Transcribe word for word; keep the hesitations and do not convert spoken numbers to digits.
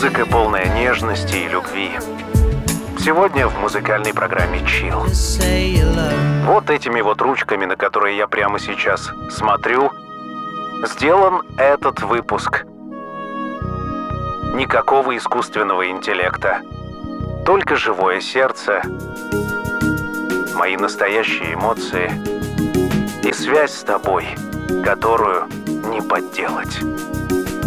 Музыка, полная нежности и любви. Сегодня в музыкальной программе Chill. Вот этими вот ручками, на которые я прямо сейчас смотрю, сделан этот выпуск. Никакого искусственного интеллекта. Только живое сердце, мои настоящие эмоции и связь с тобой, которую не подделать.